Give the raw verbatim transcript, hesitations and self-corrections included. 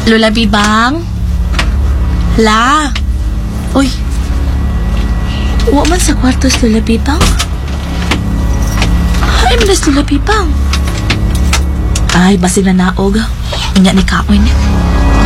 Lola Bibang? La? Uy. Wa man sa kwartos, Lola Bibang? Ay, manas Lola Bibang. Ay, basi na naog. Inya ni Kaon.